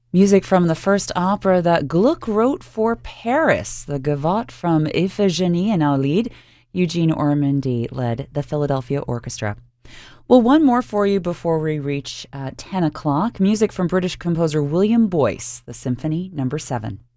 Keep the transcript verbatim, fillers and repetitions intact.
Music from the first opera that Gluck wrote for Paris, the Gavotte from Iphigenie and Aulide. Eugene Ormandy led the Philadelphia Orchestra. Well, one more for you before we reach uh, ten o'clock. Music from British composer William Boyce, the Symphony Number seven.